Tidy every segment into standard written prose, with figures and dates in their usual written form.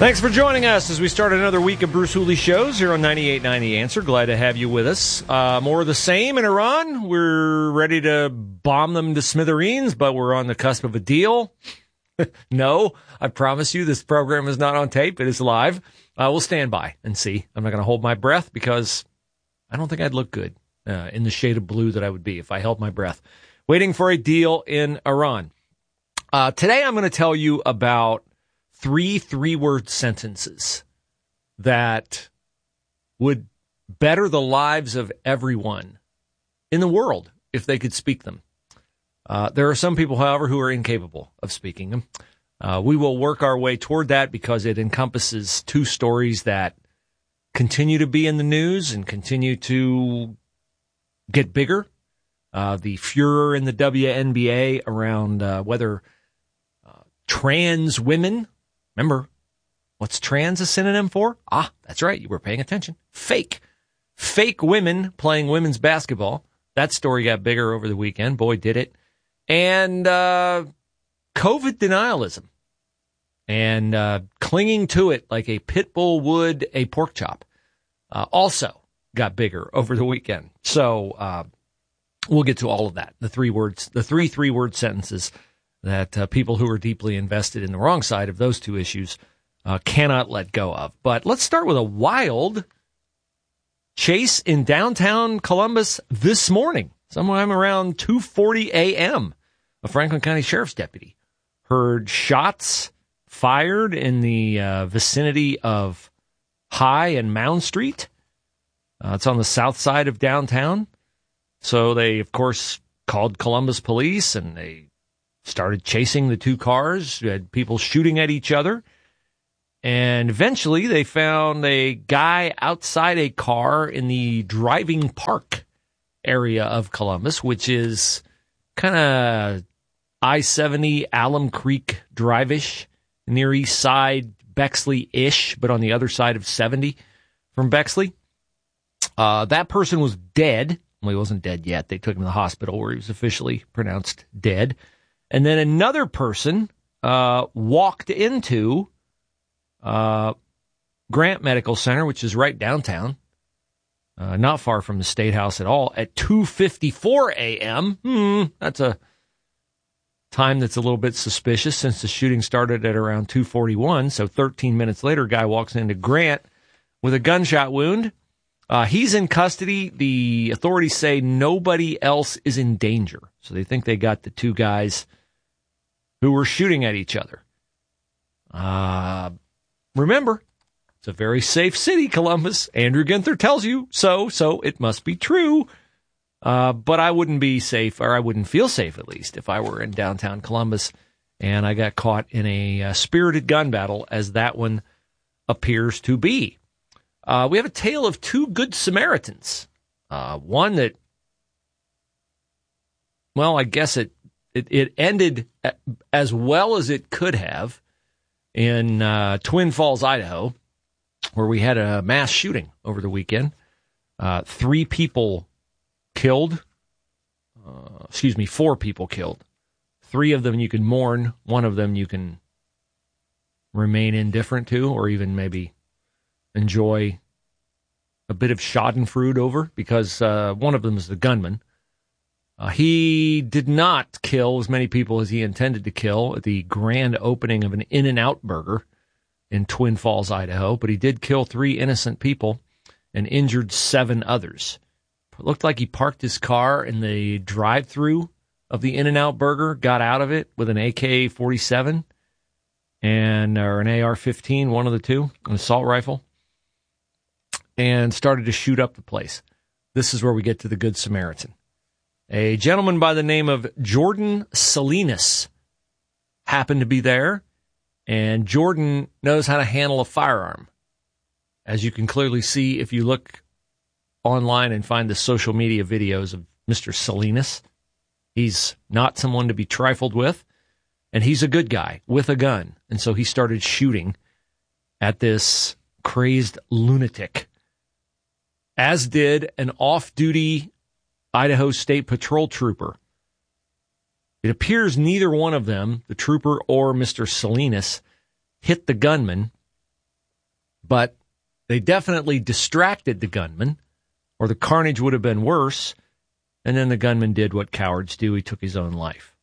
Thanks for joining us as we start another week of Bruce Hooley shows here on 98.9 The Answer. Glad to have you with us. More of the same in Iran. We're ready to bomb them to smithereens, but we're on the cusp of a deal. No, I promise you this program is not on tape. It is live. We'll stand by and see. I'm not going to hold my breath because I don't think I'd look good in the shade of blue that I would be if I held my breath. Waiting for a deal in Iran. Today I'm going to tell you about three-word sentences that would better the lives of everyone in the world if they could speak them. There are some people, however, who are incapable of speaking them. We will work our way toward that because it encompasses two stories that continue to be in the news and continue to get bigger. The furor in the WNBA around whether trans women, remember, what's trans a synonym for? That's right, you were paying attention. Fake women playing women's basketball. That story got bigger over the weekend. Boy, did it. And COVID denialism. And clinging to it like a pit bull would a pork chop. Also got bigger over the weekend. So we'll get to all of that. The three-word sentences that people who are deeply invested in the wrong side of those two issues cannot let go of. But let's start with a wild chase in downtown Columbus this morning. Sometime around 2:40 a.m., a Franklin County Sheriff's deputy heard shots fired in the vicinity of High and Mound Street. It's on the south side of downtown. So they, of course, called Columbus police, and they started chasing the two cars. You had people shooting at each other. And eventually they found a guy outside a car in the driving park area of Columbus, which is kind of I-70, Alum Creek Drive-ish, near East Side, Bexley-ish, but on the other side of 70 from Bexley. That person was dead. Well, he wasn't dead yet. They took him to the hospital where he was officially pronounced dead. And then another person walked into Grant Medical Center, which is right downtown, not far from the State House at all, at 2:54 a.m. That's a time that's a little bit suspicious since the shooting started at around 2:41. So 13 minutes later, a guy walks into Grant with a gunshot wound. He's in custody. The authorities say nobody else is in danger. So they think they got the two guys who were shooting at each other. Remember, it's a very safe city, Columbus. Andrew Ginther tells you so it must be true. But I wouldn't be safe, or I wouldn't feel safe, at least, if I were in downtown Columbus and I got caught in a spirited gun battle, as that one appears to be. We have a tale of two good Samaritans. One that, well, I guess it ended as well as it could have in Twin Falls, Idaho, where we had a mass shooting over the weekend. 4 people killed. 3 of them you can mourn. 1 of them you can remain indifferent to, or even maybe enjoy a bit of schadenfreude over, because one of them is the gunman. He did not kill as many people as he intended to kill at the grand opening of an In-N-Out Burger in Twin Falls, Idaho, but he did kill 3 innocent people and injured 7 others. It looked like he parked his car in the drive-thru of the In-N-Out Burger, got out of it with an AK-47 or an AR-15, one of the two, an assault rifle, and started to shoot up the place. This is where we get to the Good Samaritan. A gentleman by the name of Jordan Salinas happened to be there, and Jordan knows how to handle a firearm. As you can clearly see if you look online and find the social media videos of Mr. Salinas. He's not someone to be trifled with, and he's a good guy with a gun. And so he started shooting at this crazed lunatic, as did an off-duty Idaho State Patrol trooper. It appears neither one of them, the trooper or Mr. Salinas, hit the gunman, but they definitely distracted the gunman, or the carnage would have been worse. And then the gunman did what cowards do. He took his own life.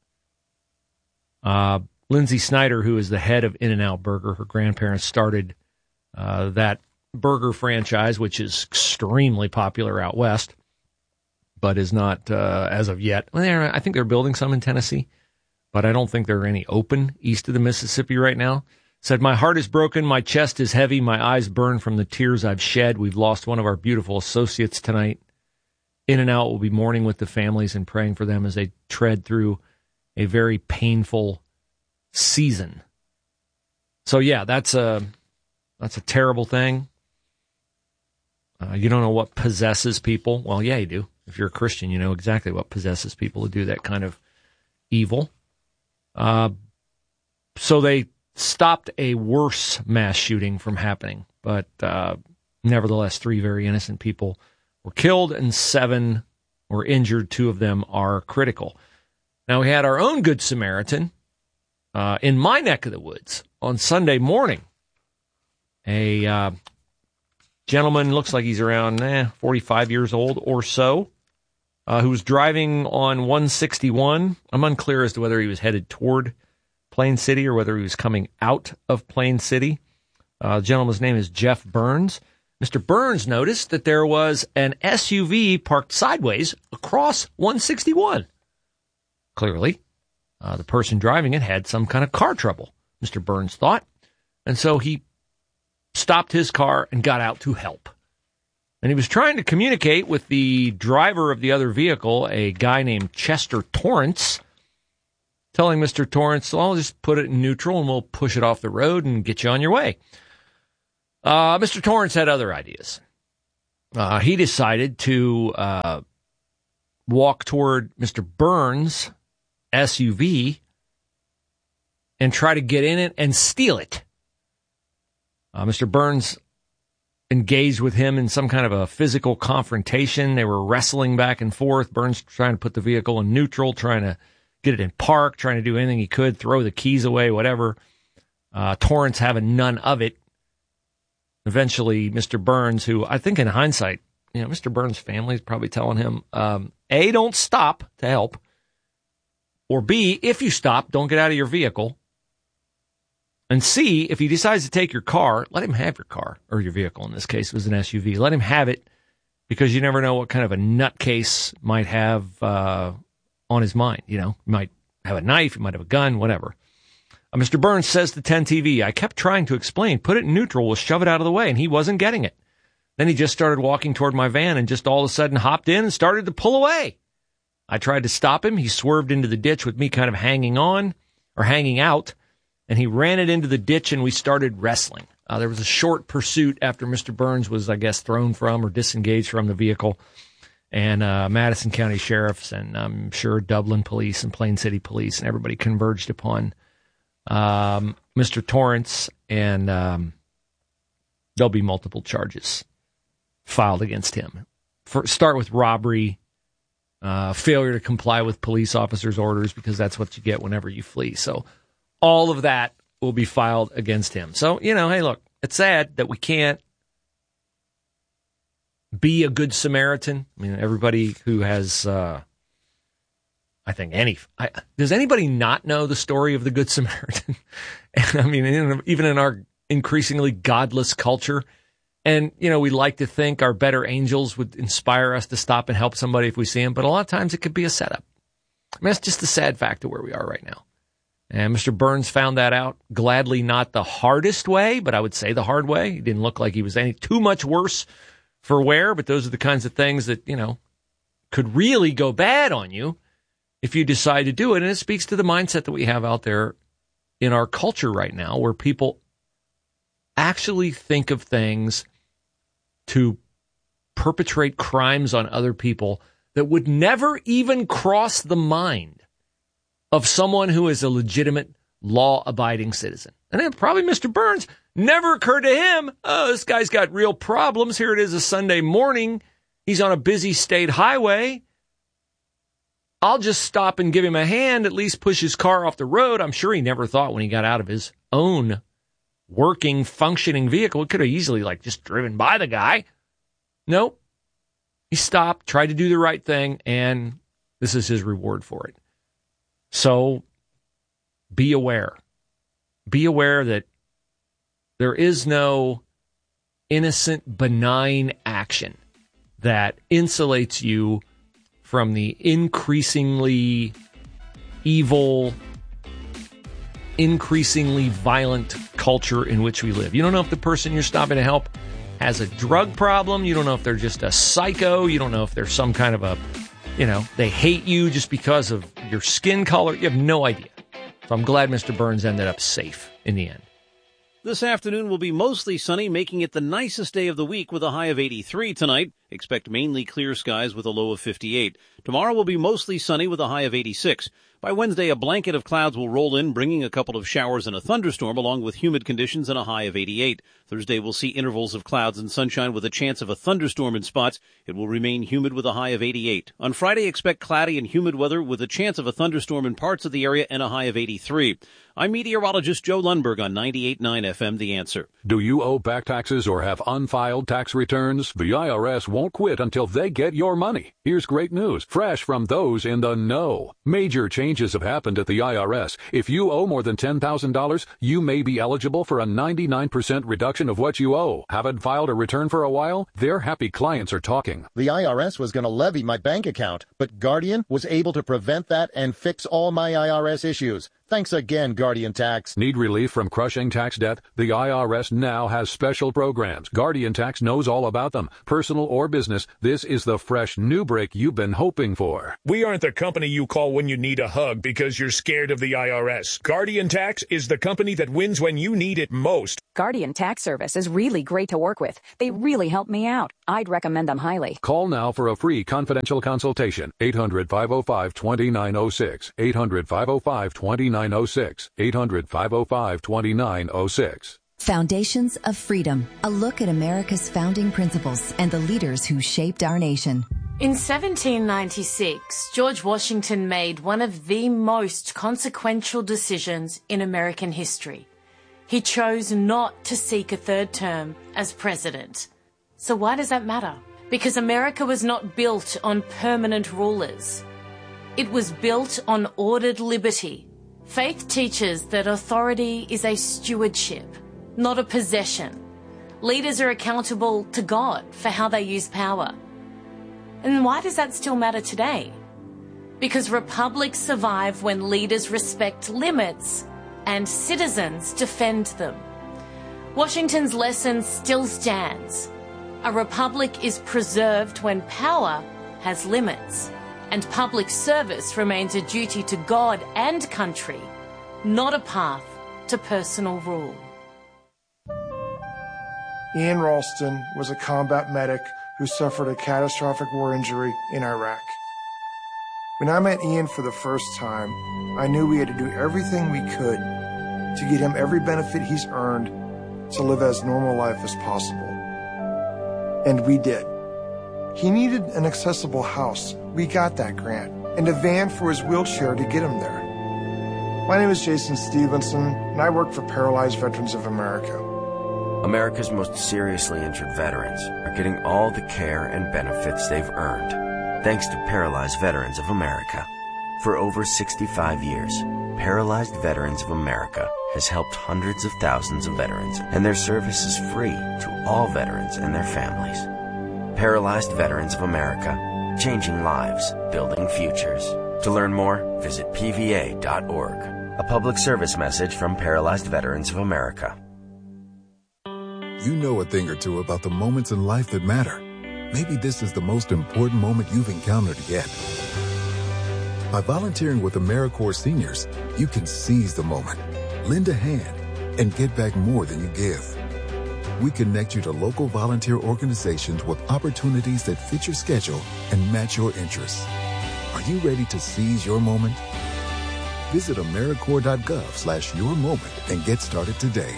Lindsay Snyder, who is the head of In-N-Out Burger, her grandparents started that burger franchise, which is extremely popular out west, but is not as of yet. I think they're building some in Tennessee, but I don't think there are any open east of the Mississippi right now. Said, my heart is broken, my chest is heavy, my eyes burn from the tears I've shed. We've lost one of our beautiful associates tonight. In-N-Out will be mourning with the families and praying for them as they tread through a very painful season. So yeah, that's a terrible thing. You don't know what possesses people. Well, yeah, you do. If you're a Christian, you know exactly what possesses people to do that kind of evil. So they stopped a worse mass shooting from happening, but nevertheless, 3 very innocent people were killed and 7 were injured. 2 of them are critical. Now, we had our own Good Samaritan in my neck of the woods on Sunday morning. A gentleman, looks like he's around 45 years old or so, who was driving on 161. I'm unclear as to whether he was headed toward Plain City or whether he was coming out of Plain City. The gentleman's name is Jeff Burns. Mr. Burns noticed that there was an SUV parked sideways across 161. Clearly, the person driving it had some kind of car trouble, Mr. Burns thought. And so he stopped his car and got out to help. And he was trying to communicate with the driver of the other vehicle, a guy named Chester Torrance, telling Mr. Torrance, well, I'll just put it in neutral and we'll push it off the road and get you on your way. Mr. Torrance had other ideas. He decided to walk toward Mr. Burns' SUV and try to get in it and steal it. Mr. Burns engaged with him in some kind of a physical confrontation. They were wrestling back and forth. Burns trying to put the vehicle in neutral, trying to get it in park, trying to do anything he could, throw the keys away, whatever. Torrance having none of it. Eventually, Mr. Burns, who I think in hindsight, Mr. Burns' family is probably telling him, A, don't stop to help, or B, if you stop, don't get out of your vehicle, and C, if he decides to take your car, let him have your car, or your vehicle. In this case, it was an SUV. Let him have it, because you never know what kind of a nutcase might have on his mind. He might have a knife, he might have a gun, whatever. Mr. Burns says to 10 TV, I kept trying to explain, put it in neutral, we'll shove it out of the way, and he wasn't getting it. Then he just started walking toward my van and just all of a sudden hopped in and started to pull away. I tried to stop him. He swerved into the ditch with me kind of hanging out, and he ran it into the ditch and we started wrestling. There was a short pursuit after Mr. Burns was, I guess, thrown from or disengaged from the vehicle. And Madison County Sheriffs and I'm sure Dublin Police and Plain City Police and everybody converged upon Mr. Torrance, and there'll be multiple charges filed against him. Start with robbery, failure to comply with police officers' orders, because that's what you get whenever you flee. So all of that will be filed against him. So, hey, look, it's sad that we can't be a good Samaritan. I mean, everybody who has... does anybody not know the story of the Good Samaritan? I mean, even in our increasingly godless culture. And, we like to think our better angels would inspire us to stop and help somebody if we see them. But a lot of times it could be a setup. I mean, that's just the sad fact of where we are right now. And Mr. Burns found that out. Gladly not the hardest way, but I would say the hard way. He didn't look like he was any too much worse for wear. But those are the kinds of things that, could really go bad on you if you decide to do it. And it speaks to the mindset that we have out there in our culture right now, where people actually think of things to perpetrate crimes on other people that would never even cross the mind of someone who is a legitimate, law-abiding citizen. And then probably Mr. Burns, never occurred to him, oh, this guy's got real problems. Here it is a Sunday morning. He's on a busy state highway. I'll just stop and give him a hand, at least push his car off the road. I'm sure he never thought when he got out of his own working, functioning vehicle. It could have easily just driven by the guy. Nope. He stopped, tried to do the right thing, and this is his reward for it. So be aware. Be aware that there is no innocent, benign action that insulates you from the increasingly evil, increasingly violent culture in which we live. You don't know if the person you're stopping to help has a drug problem. You don't know if they're just a psycho. You don't know if they're some kind of they hate you just because of your skin color. You have no idea. So I'm glad Mr. Burns ended up safe in the end. This afternoon will be mostly sunny, making it the nicest day of the week with a high of 83 tonight. Expect mainly clear skies with a low of 58. Tomorrow will be mostly sunny with a high of 86. By Wednesday, a blanket of clouds will roll in, bringing a couple of showers and a thunderstorm, along with humid conditions and a high of 88. Thursday will see intervals of clouds and sunshine with a chance of a thunderstorm in spots. It will remain humid with a high of 88. On Friday, expect cloudy and humid weather with a chance of a thunderstorm in parts of the area and a high of 83. I'm meteorologist Joe Lundberg on 98.9 FM, The Answer. Do you owe back taxes or have unfiled tax returns? The IRS won't quit until they get your money. Here's great news, fresh from those in the know. Major changes have happened at the IRS. If you owe more than $10,000, you may be eligible for a 99% reduction of what you owe. Haven't filed a return for a while? Their happy clients are talking. The IRS was going to levy my bank account, but Guardian was able to prevent that and fix all my IRS issues. Thanks again, Guardian Tax. Need relief from crushing tax debt? The IRS now has special programs. Guardian Tax knows all about them. Personal or business, this is the fresh new break you've been hoping for. We aren't the company you call when you need a hug because you're scared of the IRS. Guardian Tax is the company that wins when you need it most. Guardian Tax Service is really great to work with. They really help me out. I'd recommend them highly. Call now for a free confidential consultation. 800-505-2906. 800-505-2906. 800-505-2906. Foundations of Freedom, a look at America's founding principles and the leaders who shaped our nation. In 1796, George Washington made one of the most consequential decisions in American history. He chose not to seek a third term as president. So why does that matter? Because America was not built on permanent rulers. It was built on ordered liberty. Faith teaches that authority is a stewardship, not a possession. Leaders are accountable to God for how they use power. And why does that still matter today? Because republics survive when leaders respect limits and citizens defend them. Washington's lesson still stands. A republic is preserved when power has limits, and public service remains a duty to God and country, not a path to personal rule. Ian Ralston was a combat medic who suffered a catastrophic war injury in Iraq. When I met Ian for the first time, I knew we had to do everything we could to get him every benefit he's earned to live as normal life as possible. And we did. He needed an accessible house. We got that grant. And a van for his wheelchair to get him there. My name is Jason Stevenson, and I work for Paralyzed Veterans of America. America's most seriously injured veterans are getting all the care and benefits they've earned, thanks to Paralyzed Veterans of America. For over 65 years, Paralyzed Veterans of America has helped hundreds of thousands of veterans, and their service is free to all veterans and their families. Paralyzed Veterans of America, changing lives, building futures. To learn more, visit pva.org. A public service message from Paralyzed Veterans of America. You know a thing or two about the moments in life that matter. Maybe this is the most important moment you've encountered yet. By volunteering with AmeriCorps seniors, you can seize the moment, lend a hand, and get back more than you give. We connect you to local volunteer organizations with opportunities that fit your schedule and match your interests. Are you ready to seize your moment? Visit AmeriCorps.gov/yourmoment and get started today.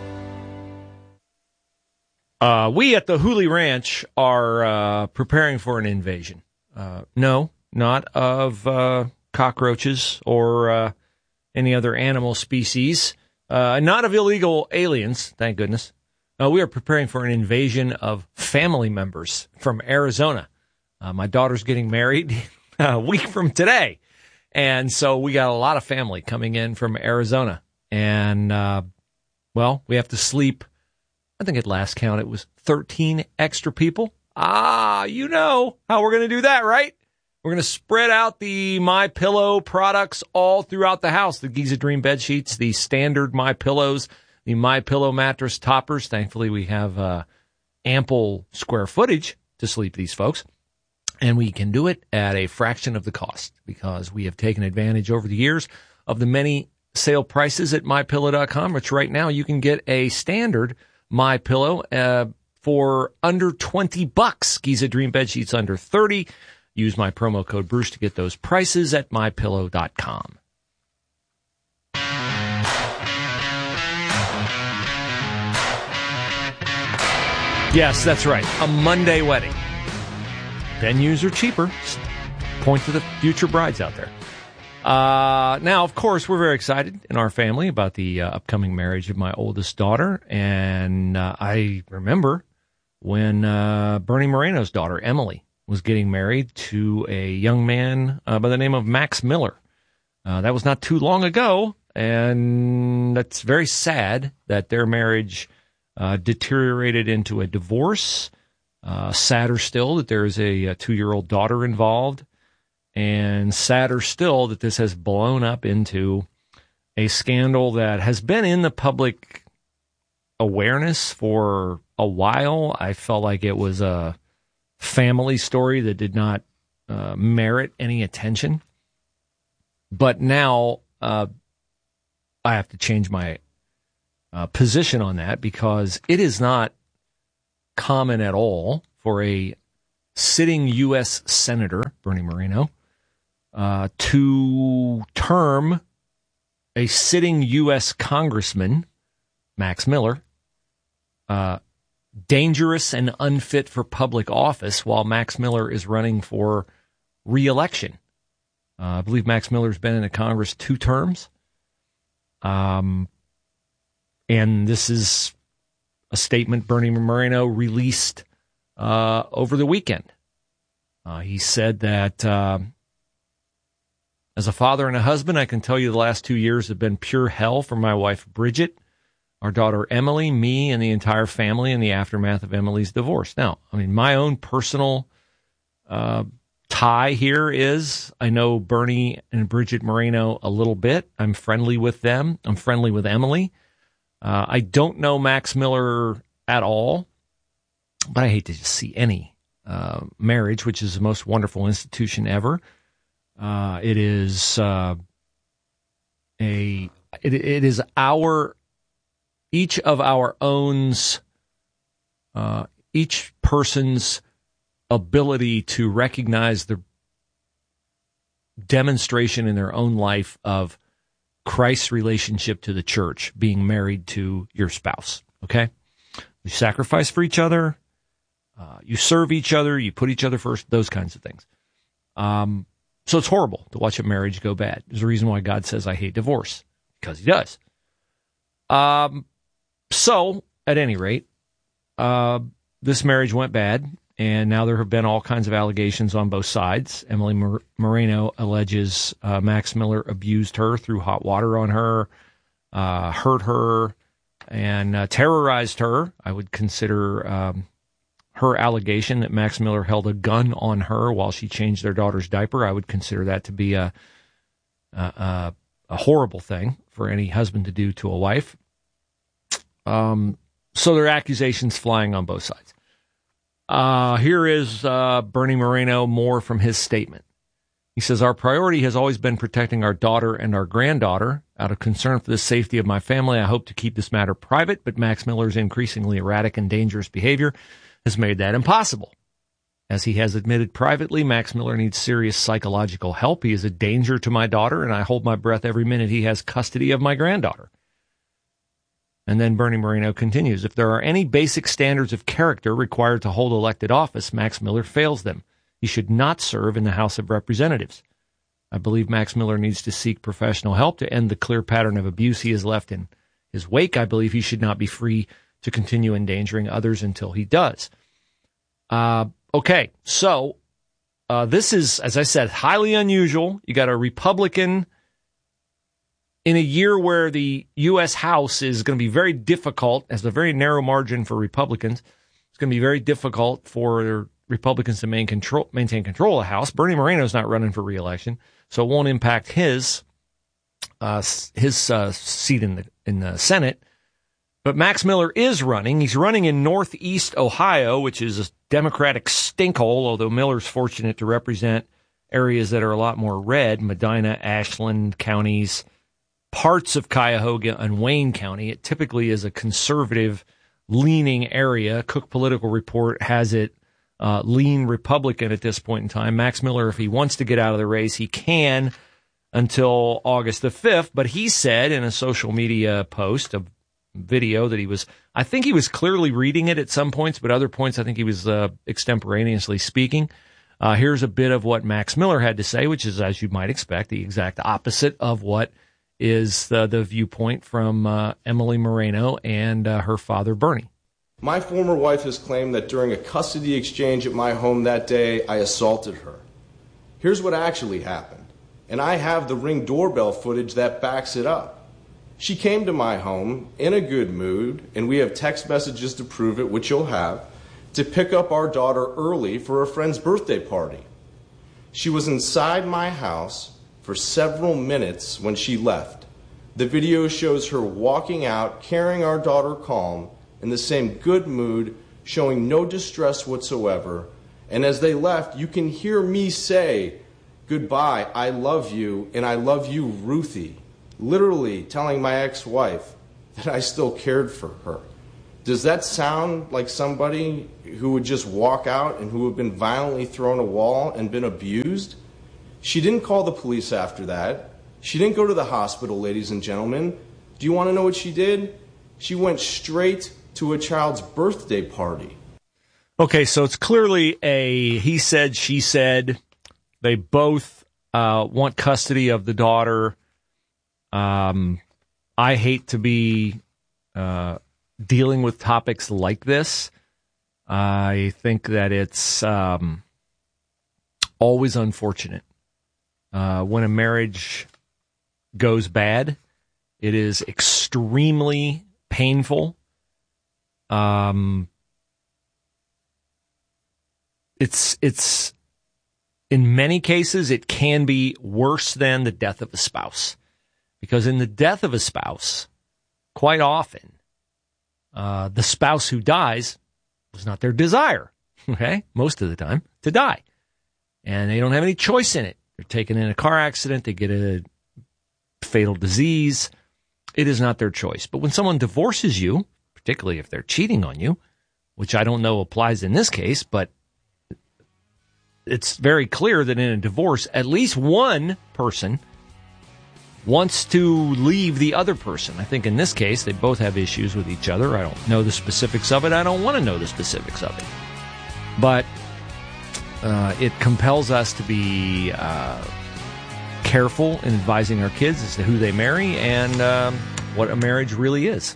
We at the Hooley Ranch are preparing for an invasion. No, not of cockroaches or any other animal species. not of illegal aliens, thank goodness. We are preparing for an invasion of family members from Arizona. My daughter's getting married a week from today. And so we got a lot of family coming in from Arizona. And, well, we have to sleep. I think at last count it was 13 extra people. You know how we're going to do that, right? We're going to spread out the MyPillow products all throughout the house. The Giza Dream bed sheets, the standard MyPillows, the MyPillow mattress toppers. Thankfully, we have ample square footage to sleep these folks. And we can do it at a fraction of the cost because we have taken advantage over the years of the many sale prices at MyPillow.com, which right now you can get a standard MyPillow for under $20. Giza Dream bed sheets under $30. Use my promo code Bruce to get those prices at MyPillow.com. Yes, that's right. A Monday wedding. Venues are cheaper. Point to the future brides out there. Now, of course, we're very excited in our family about the upcoming marriage of my oldest daughter. And I remember when Bernie Moreno's daughter, Emily, was getting married to a young man by the name of Max Miller. That was not too long ago. And that's very sad that their marriage deteriorated into a divorce. Sadder still that there is a 2-year-old daughter involved, and sadder still that this has blown up into a scandal that has been in the public awareness for a while. I felt like it was a family story that did not merit any attention. But now I have to change my position on that because it is not common at all for a sitting U.S. Senator, Bernie Moreno, to term a sitting U.S. Congressman, Max Miller, dangerous and unfit for public office while Max Miller is running for re-election. I believe Max Miller's been in the Congress 2 terms. And this is a statement Bernie Moreno released over the weekend. He said that as a father and a husband, I can tell you the last 2 years have been pure hell for my wife, Bridget, our daughter, Emily, me, and the entire family in the aftermath of Emily's divorce. Now, I mean, my own personal tie here is I know Bernie and Bridget Moreno a little bit. I'm friendly with them. I'm friendly with Emily. I don't know Max Miller at all, but I hate to just see any marriage, which is the most wonderful institution ever. It is each of our own's, each person's ability to recognize the demonstration in their own life of Christ's relationship to the church, being married to your spouse, okay? You sacrifice for each other, you serve each other, you put each other first, those kinds of things. So it's horrible to watch a marriage go bad. There's a reason why God says I hate divorce, because he does. So, at any rate, this marriage went bad, and now there have been all kinds of allegations on both sides. Emily Moreno alleges Max Miller abused her, threw hot water on her, hurt her, and terrorized her. I would consider her allegation that Max Miller held a gun on her while she changed their daughter's diaper. I would consider that to be a horrible thing for any husband to do to a wife. So there are accusations flying on both sides. Here is Bernie Moreno, more from his statement. He says, our priority has always been protecting our daughter and our granddaughter. Out of concern for the safety of my family, I hope to keep this matter private, but Max Miller's increasingly erratic and dangerous behavior has made that impossible. As he has admitted privately, Max Miller needs serious psychological help. He is a danger to my daughter, and I hold my breath every minute he has custody of my granddaughter. And then Bernie Moreno continues, if there are any basic standards of character required to hold elected office, Max Miller fails them. He should not serve in the House of Representatives. I believe Max Miller needs to seek professional help to end the clear pattern of abuse he has left in his wake. I believe he should not be free to continue endangering others until he does. Okay, so this is, as I said, highly unusual. You got a Republican in a year where the U.S. House is going to be very difficult, has a very narrow margin for Republicans. It's going to be very difficult for Republicans to maintain control of the House. Bernie Moreno's not running for re-election, so it won't impact his seat in the Senate. But Max Miller is running. He's running in Northeast Ohio, which is a Democratic stinkhole, although Miller's fortunate to represent areas that are a lot more red, Medina, Ashland counties, parts of Cuyahoga and Wayne County. It typically is a conservative-leaning area. Cook Political Report has it lean Republican at this point in time. Max Miller, if he wants to get out of the race, he can until August the 5th. But he said in a social media post, a video, that I think he was clearly reading it at some points, but other points I think he was extemporaneously speaking. Here's a bit of what Max Miller had to say, which is, as you might expect, the exact opposite of what is the viewpoint from Emily Moreno and her father, Bernie. My former wife has claimed that during a custody exchange at my home that day, I assaulted her. Here's what actually happened, and I have the Ring doorbell footage that backs it up. She came to my home in a good mood, and we have text messages to prove it, which you'll have, to pick up our daughter early for a friend's birthday party. She was inside my house for several minutes when she left. The video shows her walking out, carrying our daughter calm, in the same good mood, showing no distress whatsoever. And as they left, you can hear me say, "Goodbye, I love you, and I love you, Ruthie." Literally telling my ex-wife that I still cared for her. Does that sound like somebody who would just walk out and who had been violently thrown a wall and been abused? She didn't call the police after that. She didn't go to the hospital, ladies and gentlemen. Do you want to know what she did? She went straight to a child's birthday party. Okay, so it's clearly a he said, she said. They both want custody of the daughter. I hate to be dealing with topics like this. I think that it's always unfortunate when a marriage goes bad. It is extremely painful. It's in many cases it can be worse than the death of a spouse. Because in the death of a spouse, quite often, the spouse who dies was not their desire, okay, most of the time, to die. And they don't have any choice in it. They're taken in a car accident, they get a fatal disease. It is not their choice. But when someone divorces you, particularly if they're cheating on you, which I don't know applies in this case, but it's very clear that in a divorce, at least one person wants to leave the other person. I think in this case, they both have issues with each other. I don't know the specifics of it. I don't want to know the specifics of it. But it compels us to be careful in advising our kids as to who they marry and what a marriage really is.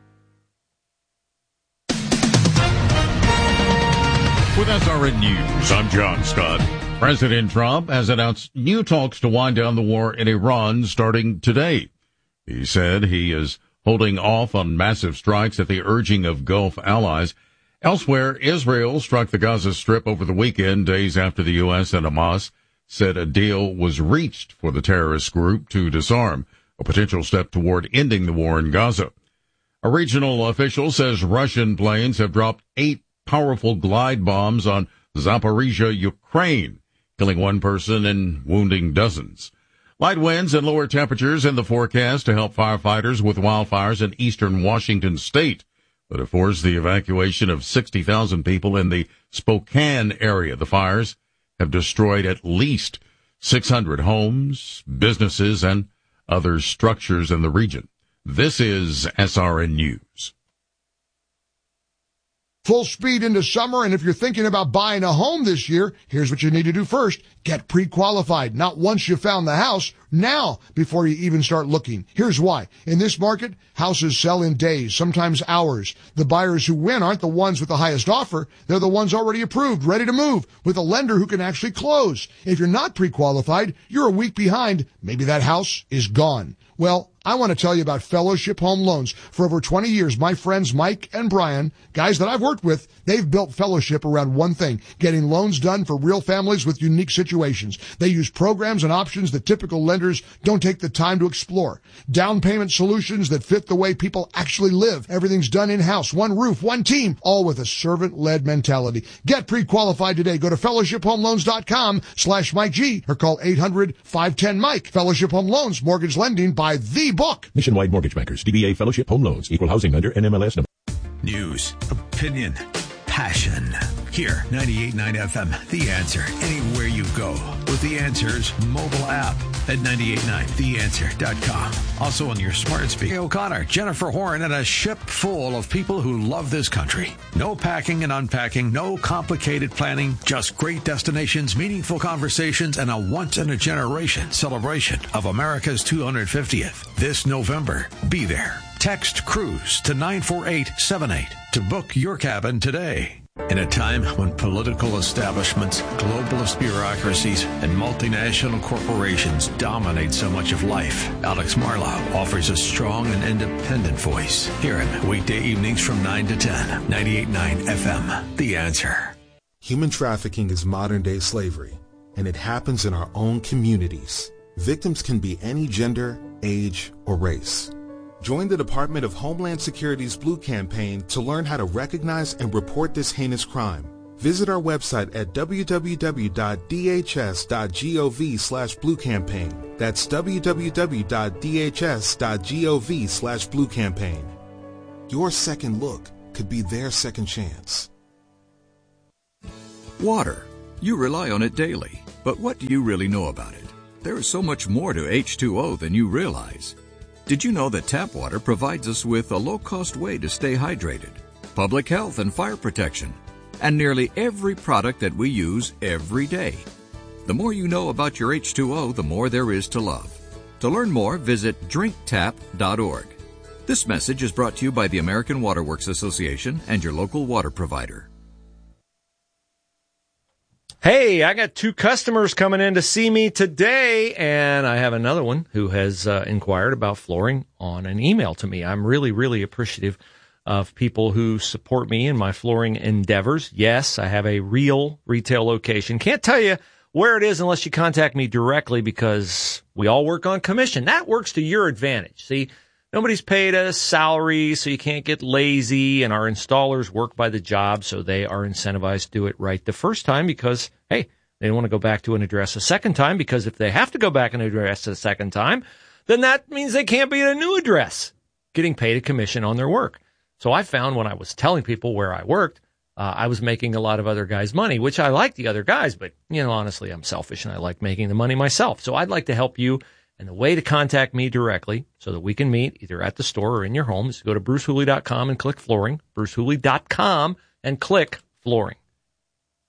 With SRN News, I'm John Scott. President Trump has announced new talks to wind down the war in Iran starting today. He said he is holding off on massive strikes at the urging of Gulf allies. Elsewhere, Israel struck the Gaza Strip over the weekend, days after the U.S. and Hamas said a deal was reached for the terrorist group to disarm, a potential step toward ending the war in Gaza. A regional official says Russian planes have dropped 8 powerful glide bombs on Zaporizhia, Ukraine, killing one person and wounding dozens. Light winds and lower temperatures in the forecast to help firefighters with wildfires in eastern Washington state that have forced the evacuation of 60,000 people in the Spokane area. The fires have destroyed at least 600 homes, businesses, and other structures in the region. This is SRN News. Full speed into summer, and if you're thinking about buying a home this year, here's what you need to do first. Get pre-qualified. Not once you found the house, now before you even start looking. Here's why. In this market, houses sell in days, sometimes hours. The buyers who win aren't the ones with the highest offer. They're the ones already approved, ready to move, with a lender who can actually close. If you're not pre-qualified, you're a week behind. Maybe that house is gone. Well, I want to tell you about Fellowship Home Loans. For over 20 years, my friends Mike and Brian, guys that I've worked with, they've built Fellowship around one thing, getting loans done for real families with unique situations. They use programs and options that typical lenders don't take the time to explore. Down payment solutions that fit the way people actually live. Everything's done in-house, one roof, one team, all with a servant-led mentality. Get pre-qualified today. Go to fellowshiphomeloans.com/Mike G or call 800-510-MIKE. Fellowship Home Loans, mortgage lending by the book. Nationwide Mortgage Bankers, DBA Fellowship Home Loans, Equal Housing Lender, NMLS number. News, opinion, passion. Here, 98.9 FM, The Answer. Anywhere you go with The Answer's mobile app at 98.9theanswer.com. Also on your smart speaker. O'Connor, Jennifer Horn, and a ship full of people who love this country. No packing and unpacking, no complicated planning, just great destinations, meaningful conversations, and a once-in-a-generation celebration of America's 250th. This November, be there. Text CRUISE to 94878 to book your cabin today. In a time when political establishments, globalist bureaucracies, and multinational corporations dominate so much of life, Alex Marlow offers a strong and independent voice. Hear him weekday evenings from 9 to 10, 98.9 FM, The Answer. Human trafficking is modern-day slavery, and it happens in our own communities. Victims can be any gender, age, or race. Join the Department of Homeland Security's Blue Campaign to learn how to recognize and report this heinous crime. Visit our website at www.dhs.gov/bluecampaign. That's www.dhs.gov/bluecampaign. Your second look could be their second chance. Water. You rely on it daily. But what do you really know about it? There is so much more to H2O than you realize. Did you know that tap water provides us with a low-cost way to stay hydrated, public health and fire protection, and nearly every product that we use every day? The more you know about your H2O, the more there is to love. To learn more, visit drinktap.org. This message is brought to you by the American Water Works Association and your local water provider. Hey, I got 2 customers coming in to see me today, and I have another one who has inquired about flooring on an email to me. I'm really, really appreciative of people who support me in my flooring endeavors. Yes, I have a real retail location. Can't tell you where it is unless you contact me directly because we all work on commission. That works to your advantage. See, nobody's paid a salary, so you can't get lazy, and our installers work by the job, so they are incentivized to do it right the first time because, hey, they don't want to go back to an address a second time, because if they have to go back and address a second time, then that means they can't be at a new address getting paid a commission on their work. So I found when I was telling people where I worked, I was making a lot of other guys money, which I like the other guys, but, honestly, I'm selfish and I like making the money myself. So I'd like to help you. And the way to contact me directly so that we can meet either at the store or in your home is to go to brucehooley.com and click flooring, brucehooley.com and click flooring.